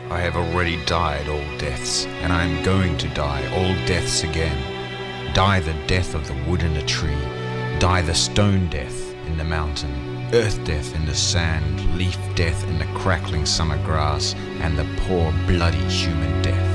I have already died all deaths, and I am going to die all deaths again. Die the death of the wood and the tree, die the stone death in the mountain, earth death in the sand, leaf death in the crackling summer grass, and the poor bloody human death.